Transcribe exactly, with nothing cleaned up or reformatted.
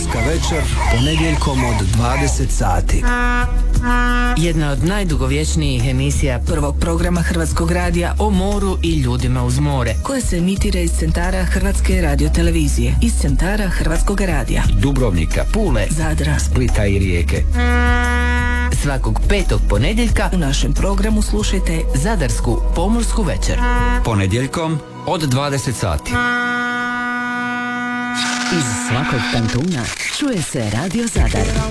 Pomorska večer, ponedjeljkom od dvadeset sati. Jedna od najdugovječnijih emisija prvog programa Hrvatskog radija o moru i ljudima uz more, koje se emitira iz centara Hrvatske radiotelevizije, iz centara Hrvatskog radija Dubrovnika, Pule, Zadra, Splita i Rijeke. Svakog petog ponedjeljka u našem programu slušajte Zadarsku pomorsku večer. Ponedjeljkom od dvadeset sati. Iz svakog kantuna čuje se Radio Zadar.